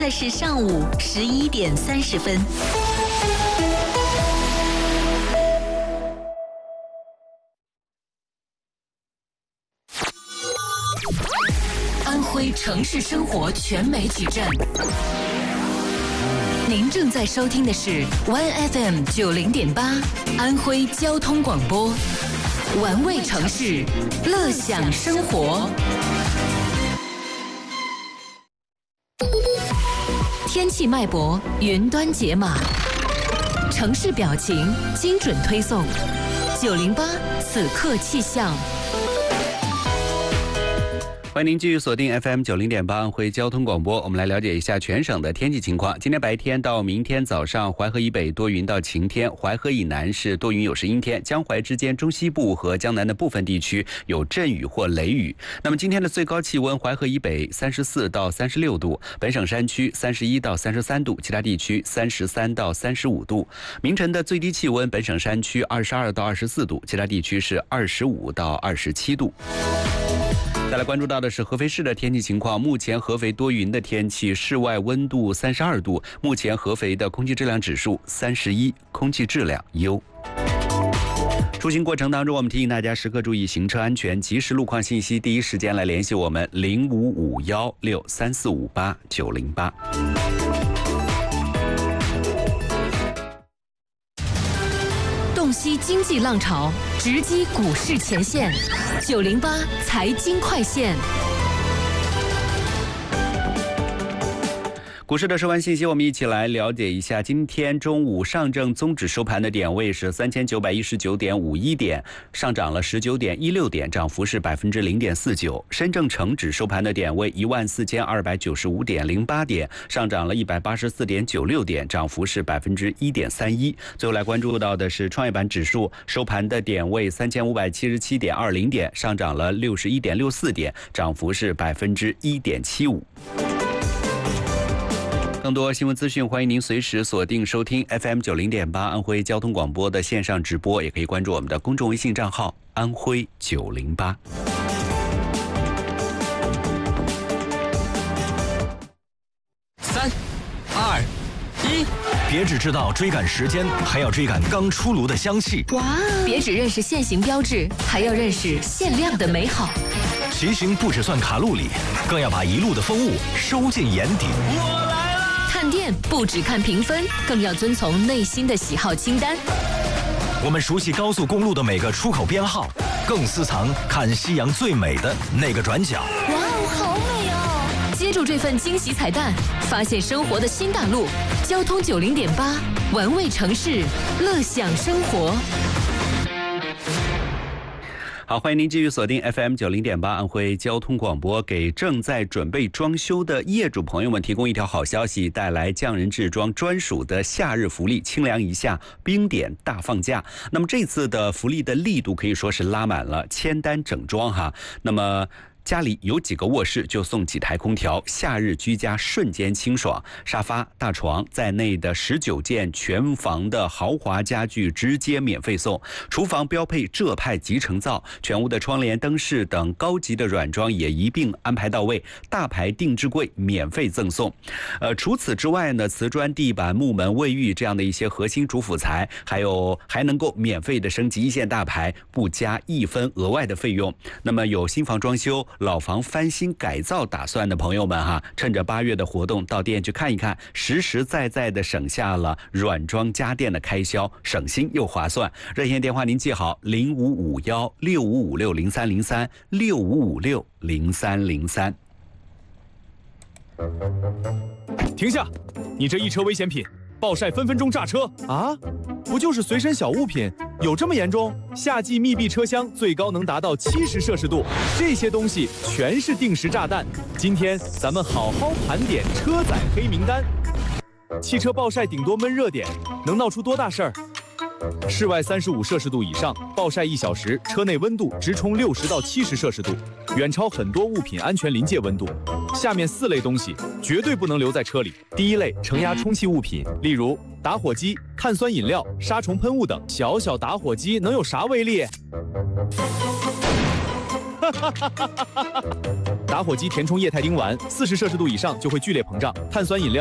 的是上午11:30。安徽城市生活全媒体站，您正在收听的是 OneFM 90.8安徽交通广播，玩味城市，乐享生活。天气脉搏，云端解码，城市表情，精准推送。908此刻气象。 欢迎您继续锁定 FM 90.8安徽交通广播，我们来了解一下全省的天气情况。今天白天到明天早上，淮河以北多云到晴天，淮河以南是多云有时阴天，江淮之间中西部和江南的部分地区有阵雨或雷雨。那么今天的最高气温，淮河以北34到36度，本省山区31到33度，其他地区33到35度。明晨的最低气温，本省山区22到24度，其他地区是25到27度。再来关注到的是合肥市的天气情况。目前合肥多云的天气，室外温度32度。目前合肥的空气质量指数31，空气质量优。出行过程当中，我们提醒大家时刻注意行车安全，及时路况信息第一时间来联系我们055163458908。 洞悉经济浪潮，直击股市前线，908财经快线。 股市的收盘信息，我们一起来了解一下。今天中午上证综指收盘的点位是3919.51点，上涨了19.16点，涨幅是0.49%。深证成指收盘的点位14295.08点，上涨了184.96点，涨幅是1.31%。最后来关注到的是创业板指数收盘的点位3577.20点，上涨了61.64点，涨幅是1.75%。更多新闻资讯，欢迎您随时锁定收听 FM 90.8安徽交通广播的线上直播，也可以关注我们的公众微信账号安徽908。 3、2、1，别只知道追赶时间，还要追赶刚出炉的香气。 哇！别只认识现行标志，还要认识限量的美好。 骑行不只算卡路里，更要把一路的风物收进眼底。 看店不只看评分，更要遵从内心的喜好清单。 我们熟悉高速公路的每个出口编号，更私藏看夕阳最美的那个转角。 哇哦，好美哦！接住这份惊喜彩蛋，发现生活的新大陆。交通90.8，玩味城市，乐享生活。 好，欢迎您继续锁定 FM 90.8安徽交通广播，给正在准备装修的业主朋友们提供一条好消息，带来匠人制装专属的夏日福利，清凉一夏冰点大放价。那么这次的福利的力度可以说是拉满了，签单整装哈。那么家里有几个卧室就送几台空调，夏日居家瞬间清爽。沙发、大床在内的19件全房的豪华家具直接免费送。厨房标配浙派集成灶，全屋的窗帘、灯饰等高级的软装也一并安排到位。大牌定制柜免费赠送。除此之外呢，瓷砖、地板、木门、卫浴这样的一些核心主辅材，还能够免费的升级一线大牌，不加1分额外的费用。那么有新房装修、老房翻新改造打算的朋友们哈，趁着8月的活动到店去看一看，实实在在的省下了软装家电的开销，省心又划算。热线电话您记好：055165560303 65560303。 停下！你这一车危险品，暴晒分分钟炸车啊！不就是随身小物品，有这么严重？夏季密闭车厢最高能达到70摄氏度，这些东西全是定时炸弹。今天咱们好好盘点车载黑名单。汽车暴晒顶多闷热点，能闹出多大事儿？室外35摄氏度以上，暴晒1小时，车内温度直冲60到70摄氏度，远超很多物品安全临界温度。下面4类东西绝对不能留在车里。第一类，承压充气物品，例如打火机、碳酸饮料、杀虫喷雾等。小小打火机能有啥威力？ 打火机填充液态丁烷，40摄氏度以上就会剧烈膨胀，碳酸饮料。